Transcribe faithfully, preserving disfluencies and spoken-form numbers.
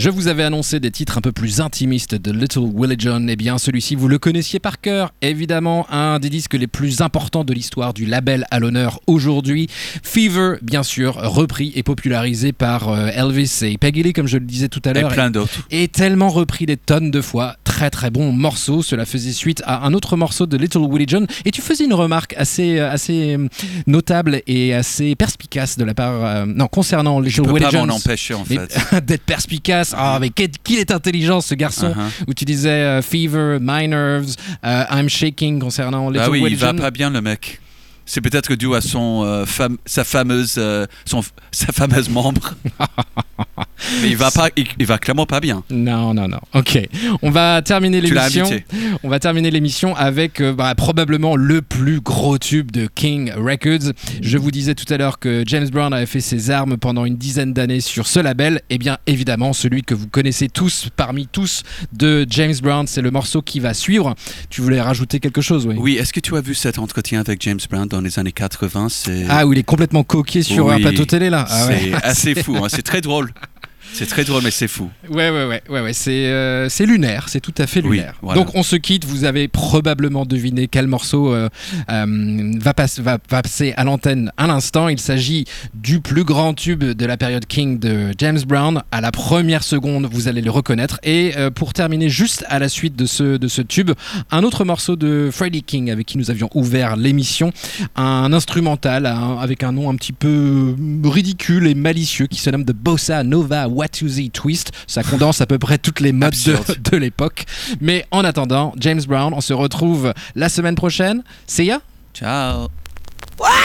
Je vous avais annoncé des titres un peu plus intimistes de Little Willie John. Eh bien, celui-ci, vous le connaissiez par cœur. Évidemment, un des disques les plus importants de l'histoire du label à l'honneur aujourd'hui. Fever, bien sûr, repris et popularisé par euh, Elvis et Peggy Lee, comme je le disais tout à l'heure. Et plein d'autres. Et tellement repris des tonnes de fois. Très très bon morceau. Cela faisait suite à un autre morceau de Little Willie John. Et tu faisais une remarque assez, assez notable et assez perspicace de la part... Euh, non, concernant Little Willie John. Je peux pas m'en empêcher, en fait. D'être perspicace. Ah, mais qu'il est intelligent, ce garçon. Uh-huh. Où tu disais uh, Fever, My Nerves, uh, I'm Shaking concernant Little ah oui, Willie il va John. pas bien, le mec. C'est peut-être dû à son, euh, fam- sa fameuse, euh, son, sa fameuse membre. Mais il va pas, il, il va clairement pas bien. Non, non, non. Ok, on va terminer l'émission. Tu l'as invité. On va terminer l'émission avec euh, bah, probablement le plus gros tube de King Records. Je vous disais tout à l'heure que James Brown avait fait ses armes pendant une dizaine d'années sur ce label. Et bien évidemment, celui que vous connaissez tous, parmi tous, de James Brown, c'est le morceau qui va suivre. Tu voulais rajouter quelque chose, oui? Oui. Est-ce que tu as vu cet entretien avec James Brown dans les années quatre-vingts? C'est... Ah, où il est complètement coqué sur oui, un plateau télé là. Ah, c'est ouais. assez fou. Hein. C'est très drôle. C'est très drôle, mais c'est fou. Ouais, ouais, ouais, ouais, ouais. C'est, euh, c'est lunaire, c'est tout à fait lunaire. Oui, voilà. Donc on se quitte, vous avez probablement deviné quel morceau euh, euh, va, passe, va, va passer à l'antenne à l'instant. Il s'agit du plus grand tube de la période King de James Brown. À la première seconde, vous allez le reconnaître. Et euh, pour terminer juste à la suite de ce, de ce tube, un autre morceau de Freddie King avec qui nous avions ouvert l'émission. Un instrumental un, avec un nom un petit peu ridicule et malicieux qui se nomme The Bossa Nova Watusi Twist. Ça condense à peu près toutes les modes de, de l'époque. Mais en attendant, James Brown, on se retrouve la semaine prochaine. See ya. Ciao.